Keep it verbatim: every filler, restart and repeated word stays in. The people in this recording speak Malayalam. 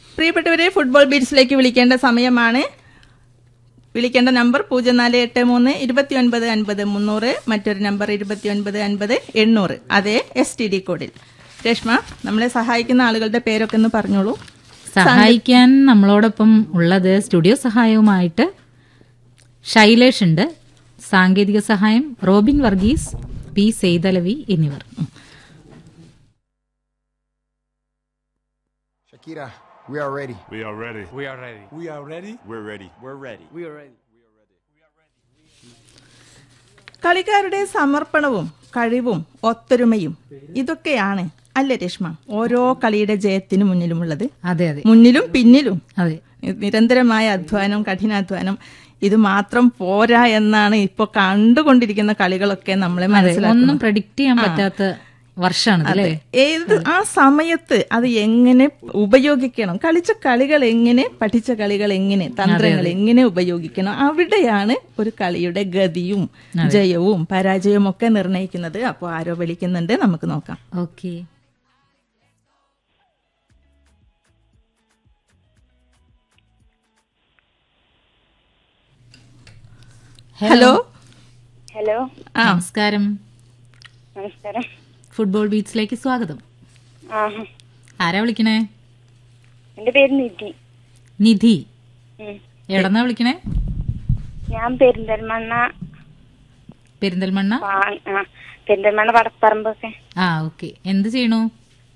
പ്രിയപ്പെട്ടവരെ, ഫുട്ബോൾ ബീറ്റ്സിലേക്ക് വിളിക്കേണ്ട സമയമാണ്. വിളിക്കേണ്ട നമ്പർ പൂജ്യം നാല് എട്ട് മൂന്ന് ഇരുപത്തി ഒൻപത് അൻപത് മുന്നൂറ്, മറ്റൊരു നമ്പർ ഇരുപത്തി ഒൻപത് അൻപത് എണ്ണൂറ്, അതേ എസ് ടി ഡി കോഡിൽ. രേഷ്മ, നമ്മളെ സഹായിക്കുന്ന ആളുകളുടെ പേരൊക്കെ ഒന്ന് പറഞ്ഞോളൂ. സഹായിക്കാൻ നമ്മളോടൊപ്പം ഉള്ളത് സ്റ്റുഡിയോ സഹായവുമായിട്ട് ശൈലേഷ് ഉണ്ട്. സാങ്കേതിക സഹായം റോബിൻ വർഗീസ്, പി സെയ്തലവി എന്നിവർ. Shakira, we are ready. We are ready. We are ready. We are ready. We're ready. We're ready. We are ready. കളിക്കാരുടെ സമർപ്പണവും കഴിവും ഒത്തൊരുമയും ഇതൊക്കെയാണ് അല്ലേ രേഷ്മ ഓരോ കളിയുടെ ജയത്തിനു മുന്നിലുമുള്ളത്. അതെ അതെ, മുന്നിലും പിന്നിലും. അതെ, നിരന്തരമായ അധ്വാനം, കഠിനാധ്വാനം ഇത് മാത്രം പോരാ എന്നാണ് ഇപ്പൊ കണ്ടുകൊണ്ടിരിക്കുന്ന കളികളൊക്കെ നമ്മളെ മനസ്സിലാക്കുന്നത്. ഒന്നും പ്രഡിക്ട് ചെയ്യാൻ പറ്റാത്ത വർഷമാണ് അല്ലേ. ഏത് ആ സമയത്ത് അത് എങ്ങനെ ഉപയോഗിക്കണം, കളിച്ച കളികൾ എങ്ങനെ, പഠിച്ച കളികൾ എങ്ങനെ, തന്ത്രങ്ങൾ എങ്ങനെ ഉപയോഗിക്കണം, അവിടെയാണ് ഒരു കളിയുടെ ഗതിയും ജയവും പരാജയവും ഒക്കെ നിർണയിക്കുന്നത്. അപ്പോൾ ആരോ വിളിക്കുന്നുണ്ട്, നമുക്ക് നോക്കാം. ഓക്കെ. ഹലോ. ഹലോ, നമസ്കാരം. നമസ്കാരം. ഫുട്ബോൾ ബീറ്റ്സിലേക്ക് സ്വാഗതം. ആഹാ. ആരാ വിളിക്കണേ? എന്റെ പേര് നിധി. നിധി, ഉം. എവിടെന്നാ വിളിക്കണേ? ഞാൻ പെരിന്തൽമണ്ണ. പെരിന്തൽമണ്ണ. ആ, ആ, പെരിന്തൽമണ്ണ വടപ്പറമ്പൊക്കെ. ആ, ഓക്കെ. എന്ത് ചെയ്യണു?